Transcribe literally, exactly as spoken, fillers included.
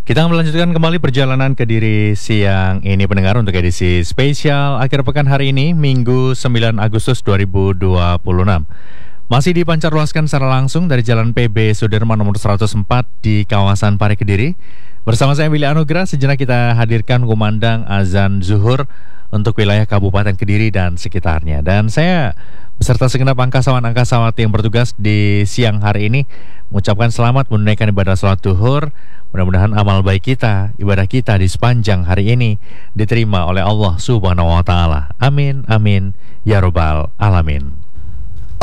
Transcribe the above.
Kita melanjutkan kembali perjalanan Kediri siang ini pendengar untuk edisi spesial akhir pekan hari ini Minggu sembilan Agustus dua ribu dua puluh enam. Masih dipancarluaskan secara langsung dari Jalan P B Sudirman nomor seratus empat di kawasan Pare Kediri. Bersama saya Willy Anugrah, sejenak kita hadirkan kumandang azan zuhur untuk wilayah Kabupaten Kediri dan sekitarnya. Dan saya beserta segenap angkasawan-angkasawati yang bertugas di siang hari ini mengucapkan selamat menunaikan ibadah sholat zuhur. Mudah-mudahan amal baik kita, ibadah kita di sepanjang hari ini diterima oleh Allah Subhanahu wa taala. Amin amin ya rabbal alamin.